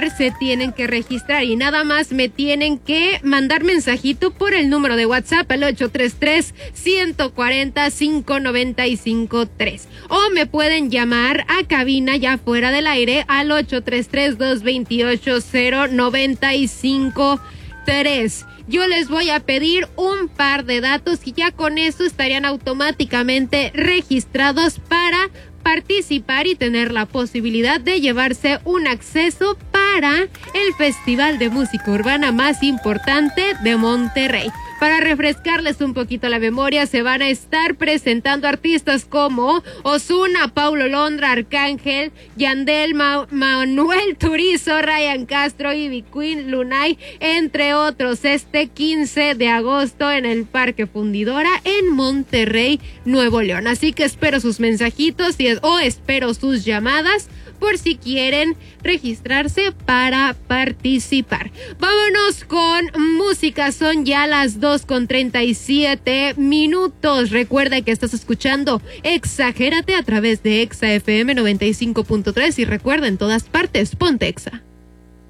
participar se tienen que registrar y nada más me tienen que mandar mensajito por el número de WhatsApp al 833-140-5953 o me pueden llamar a cabina ya fuera del aire al 833-228-095-3. Yo les voy a pedir un par de datos y ya con eso estarían automáticamente registrados para participar y tener la posibilidad de llevarse un acceso para el festival de música urbana más importante de Monterrey. Para refrescarles un poquito la memoria, se van a estar presentando artistas como Ozuna, Paulo Londra, Arcángel, Yandel, Manuel Turizo, Ryan Castro, Ivy Queen, Lunay, entre otros, este 15 de agosto en el Parque Fundidora en Monterrey, Nuevo León. Así que espero sus mensajitos o espero sus llamadas por si quieren registrarse para participar. Vámonos con música, son ya las 2:37. Recuerda que estás escuchando Exagérate a través de Exa FM 95.3 y recuerda, en todas partes, ponte Exa.